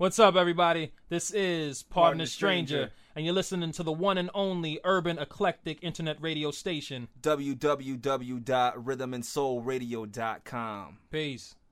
What's up, everybody? This is Pardon the Stranger, and you're listening to the one and only urban eclectic internet radio station, www.rhythmandsoulradio.com. Peace.